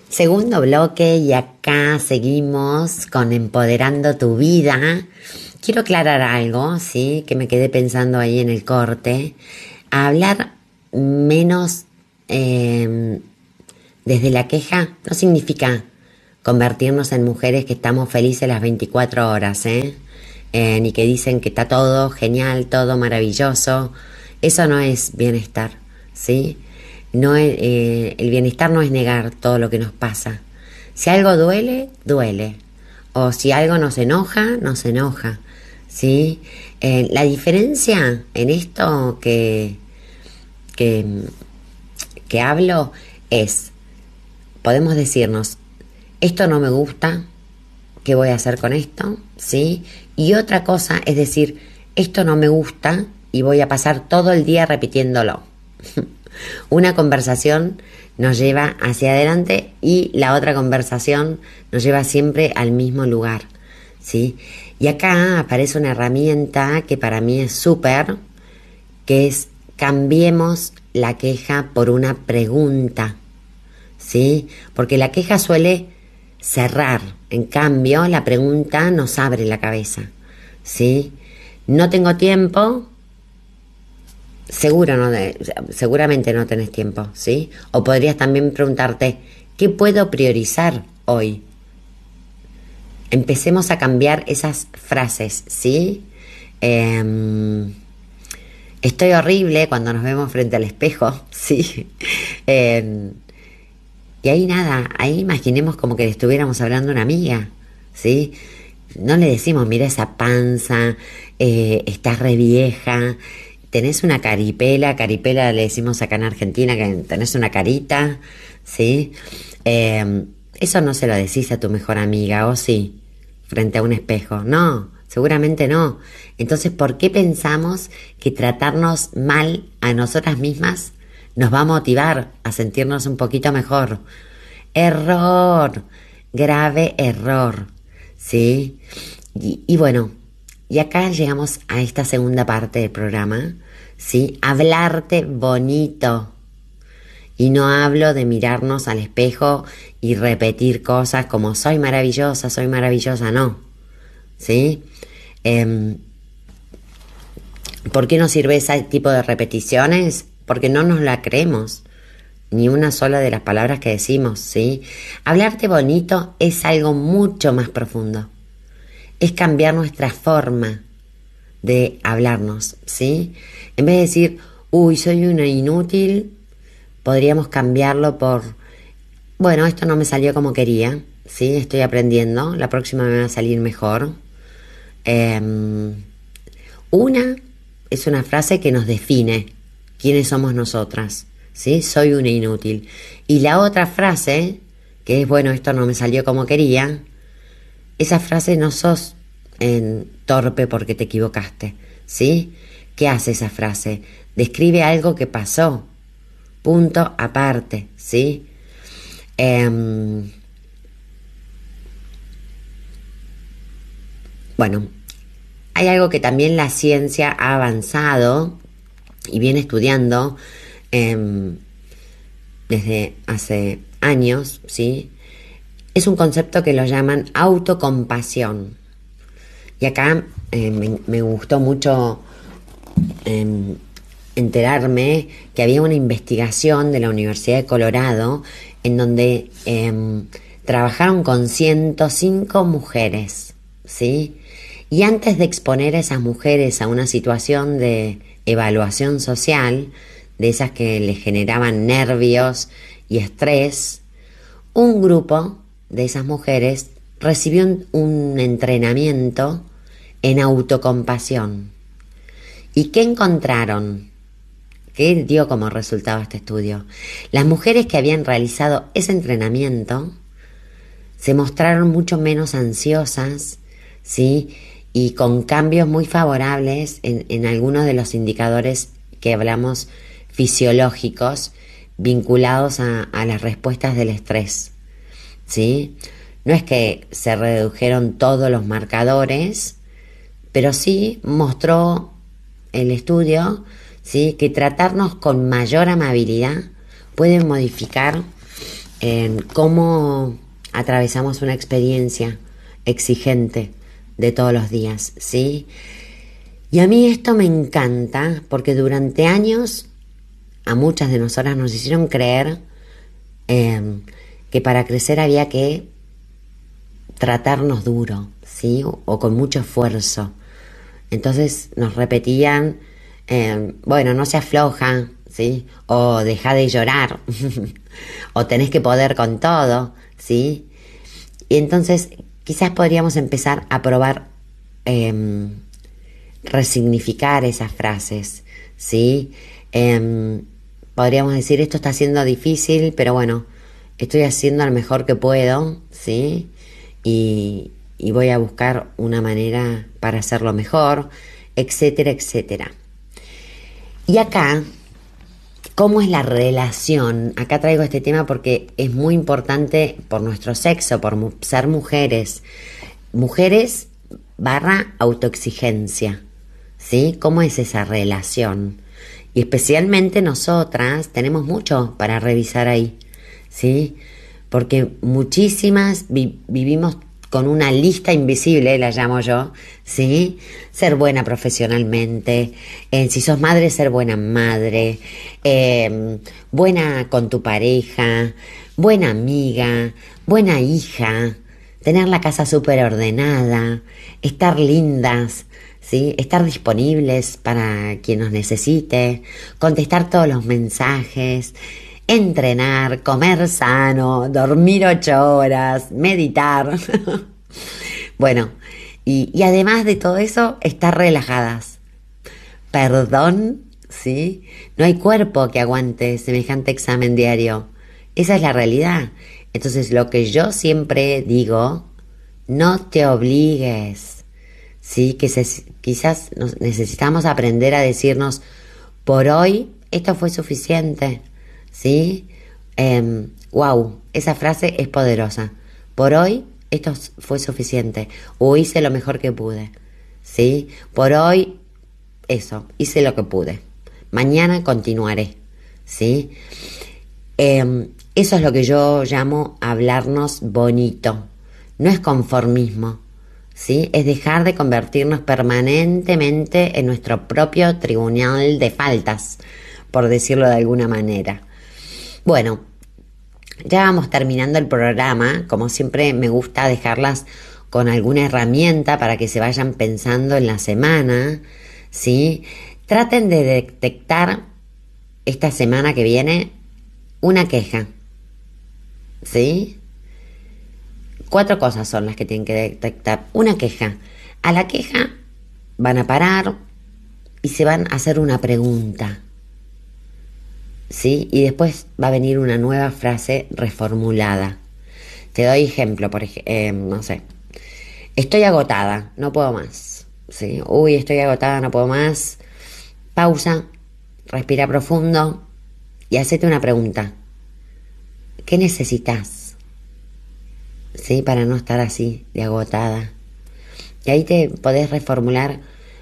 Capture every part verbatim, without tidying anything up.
Segundo bloque y acá seguimos con Empoderando tu Vida. Quiero aclarar algo, ¿sí? Que me quedé pensando ahí en el corte. A hablar menos eh, desde la queja no significa convertirnos en mujeres que estamos felices las veinticuatro horas, ¿eh? Eh, ni que dicen que está todo genial, todo maravilloso. Eso no es bienestar, ¿sí? No es, eh, el bienestar no es negar todo lo que nos pasa. Si algo duele, duele. O si algo nos enoja, nos enoja, ¿sí? Eh, la diferencia en esto que, que, que hablo es, podemos decirnos, esto no me gusta, ¿qué voy a hacer con esto? ¿Sí? Y otra cosa es decir, esto no me gusta y voy a pasar todo el día repitiéndolo. Una conversación nos lleva hacia adelante y la otra conversación nos lleva siempre al mismo lugar, ¿sí? Y acá aparece una herramienta que para mí es súper, que es cambiemos la queja por una pregunta, ¿sí? Porque la queja suele cerrar, en cambio la pregunta nos abre la cabeza, ¿sí? No tengo tiempo. Seguro no, seguramente no tenés tiempo, ¿sí? O podrías también preguntarte, ¿qué puedo priorizar hoy? Empecemos a cambiar esas frases, ¿sí? Eh, estoy horrible cuando nos vemos frente al espejo, ¿sí? Eh, y ahí nada, ahí imaginemos como que le estuviéramos hablando a una amiga, ¿sí? No le decimos, mira esa panza, eh, estás re vieja, tenés una caripela, caripela le decimos acá en Argentina, que tenés una carita, ¿sí? Eh, eso no se lo decís a tu mejor amiga, ¿o sí? Frente a un espejo. No, seguramente no. Entonces, ¿por qué pensamos que tratarnos mal a nosotras mismas nos va a motivar a sentirnos un poquito mejor? Error, grave error, ¿sí? Y, y bueno, y acá llegamos a esta segunda parte del programa, ¿sí? Hablarte bonito. Y no hablo de mirarnos al espejo y repetir cosas como soy maravillosa, soy maravillosa, no, ¿sí? Eh, ¿Por qué nos sirve ese tipo de repeticiones? Porque no nos la creemos, ni una sola de las palabras que decimos, ¿sí? Hablarte bonito es algo mucho más profundo. Es cambiar nuestra forma de hablarnos, ¿sí? En vez de decir, uy, soy una inútil, podríamos cambiarlo por, bueno, esto no me salió como quería, ¿sí? Estoy aprendiendo, la próxima me va a salir mejor. Eh, una es una frase que nos define quiénes somos nosotras, ¿sí? Soy una inútil. Y la otra frase, que es, bueno, esto no me salió como quería, esa frase no sos en torpe porque te equivocaste, ¿sí? ¿Qué hace esa frase? Describe algo que pasó, punto aparte, ¿sí? Eh, bueno, hay algo que también la ciencia ha avanzado y viene estudiando eh, desde hace años, ¿sí? Es un concepto que lo llaman autocompasión. Y acá eh, me, me gustó mucho eh, enterarme que había una investigación de la Universidad de Colorado en donde eh, trabajaron con ciento cinco mujeres, ¿sí? Y antes de exponer a esas mujeres a una situación de evaluación social, de esas que les generaban nervios y estrés, un grupo de esas mujeres recibió un, un entrenamiento en autocompasión. ¿Y qué encontraron? ¿Qué dio como resultado este estudio? Las mujeres que habían realizado ese entrenamiento se mostraron mucho menos ansiosas, ¿sí? Y con cambios muy favorables en, en algunos de los indicadores que hablamos fisiológicos vinculados a, a las respuestas del estrés, ¿sí? No es que se redujeron todos los marcadores, pero sí mostró el estudio, ¿sí?, que tratarnos con mayor amabilidad puede modificar en cómo atravesamos una experiencia exigente de todos los días, ¿sí? Y a mí esto me encanta porque durante años a muchas de nosotras nos hicieron creer eh, que para crecer había que tratarnos duro, ¿sí? O, o con mucho esfuerzo. Entonces nos repetían, eh, bueno, no seas floja, ¿sí? O deja de llorar, o tenés que poder con todo, ¿sí? Y entonces quizás podríamos empezar a probar eh, resignificar esas frases, ¿sí? Eh, podríamos decir, esto está siendo difícil, pero bueno, estoy haciendo lo mejor que puedo, ¿sí? Y, y voy a buscar una manera para hacerlo mejor, etcétera, etcétera. Y acá, ¿cómo es la relación? Acá traigo este tema porque es muy importante por nuestro sexo, por mu- ser mujeres. Mujeres barra autoexigencia, ¿sí? ¿Cómo es esa relación? Y especialmente nosotras tenemos mucho para revisar ahí, ¿sí? Porque muchísimas vi- vivimos con una lista invisible, la llamo yo, ¿sí? Ser buena profesionalmente, eh, si sos madre, ser buena madre, eh, buena con tu pareja, buena amiga, buena hija, tener la casa súper ordenada, estar lindas, ¿sí? Estar disponibles para quien nos necesite, contestar todos los mensajes, entrenar, comer sano, dormir ocho horas, meditar. Bueno, y, y además de todo eso, estar relajadas. Perdón, ¿sí? No hay cuerpo que aguante semejante examen diario. Esa es la realidad. Entonces, lo que yo siempre digo, no te obligues, ¿sí? Que se- quizás nos- necesitamos aprender a decirnos, por hoy esto fue suficiente, ¿sí? Em, wow, esa frase es poderosa. Por hoy esto s- fue suficiente, o hice lo mejor que pude, ¿sí? Por hoy eso, hice lo que pude. Mañana continuaré, ¿sí? Eh, eso es lo que yo llamo hablarnos bonito. No es conformismo, ¿sí? Es dejar de convertirnos permanentemente en nuestro propio tribunal de faltas, por decirlo de alguna manera. Bueno, ya vamos terminando el programa. Como siempre, me gusta dejarlas con alguna herramienta para que se vayan pensando en la semana, ¿sí? Traten de detectar esta semana que viene una queja, ¿sí? Cuatro cosas son las que tienen que detectar. Una queja. A la queja van a parar y se van a hacer una pregunta, ¿sí? Y después va a venir una nueva frase reformulada. Te doy ejemplo, por ejemplo, eh, no sé. Estoy agotada, no puedo más, ¿sí? Uy, estoy agotada, no puedo más. Pausa, respira profundo y hacete una pregunta. ¿Qué necesitas? ¿Sí? Para no estar así, de agotada. Y ahí te podés reformular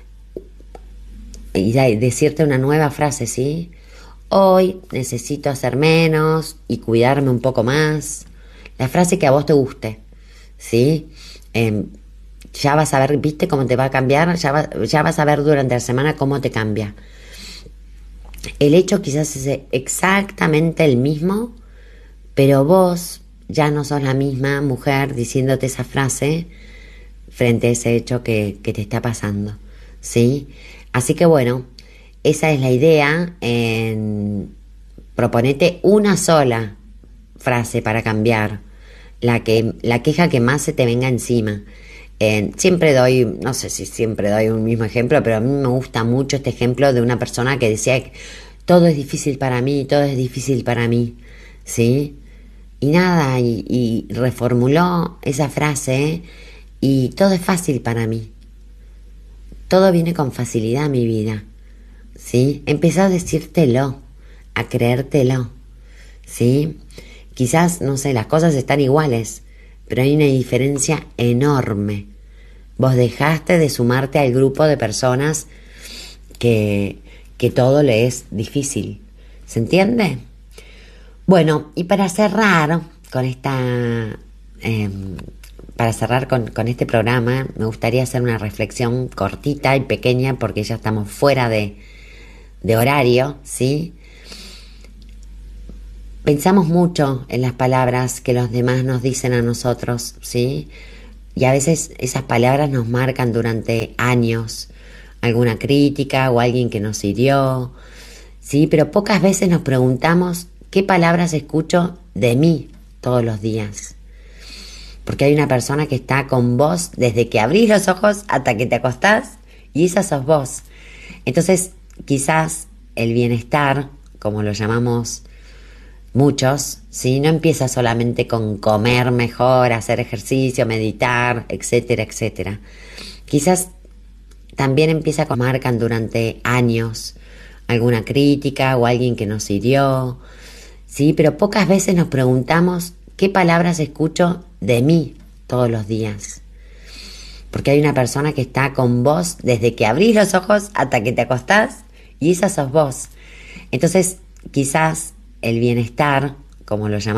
y decirte una nueva frase, ¿sí? Hoy necesito hacer menos y cuidarme un poco más. La frase que a vos te guste, ¿sí? Eh, ya vas a ver, ¿viste cómo te va a cambiar? Ya, va, ya vas a ver durante la semana cómo te cambia. El hecho quizás es exactamente el mismo, pero vos ya no sos la misma mujer diciéndote esa frase frente a ese hecho que, que te está pasando, ¿sí? Así que bueno, esa es la idea. En, proponete una sola frase para cambiar la, que, la queja que más se te venga encima. Eh, siempre doy, no sé si siempre doy un mismo ejemplo, pero a mí me gusta mucho este ejemplo de una persona que decía que todo es difícil para mí, todo es difícil para mí, ¿sí? Y nada, y, y reformuló esa frase y todo es fácil para mí. Todo viene con facilidad a mi vida, ¿sí? Empezá a decírtelo, a creértelo, ¿sí? Quizás, no sé, las cosas están iguales, pero hay una diferencia enorme. Vos dejaste de sumarte al grupo de personas que, que todo le es difícil. ¿Se entiende? Bueno, y para cerrar con esta, eh, para cerrar con, con este programa, me gustaría hacer una reflexión cortita y pequeña porque ya estamos fuera de, de horario, ¿sí? Pensamos mucho en las palabras que los demás nos dicen a nosotros, ¿sí? Y a veces esas palabras nos marcan durante años, alguna crítica o alguien que nos hirió, ¿sí? Pero pocas veces nos preguntamos qué palabras escucho de mí todos los días. Porque hay una persona que está con vos desde que abrís los ojos hasta que te acostás y esa sos vos. Entonces, quizás el bienestar, como lo llamamos muchos, ¿sí? No empieza solamente con comer mejor, hacer ejercicio, meditar, etcétera, etcétera. Quizás también empieza con marcan durante años alguna crítica o alguien que nos hirió, ¿sí? Pero pocas veces nos preguntamos qué palabras escucho de mí todos los días. Porque hay una persona que está con vos desde que abrís los ojos hasta que te acostás y esa sos vos. Entonces, quizás el bienestar, como lo llamamos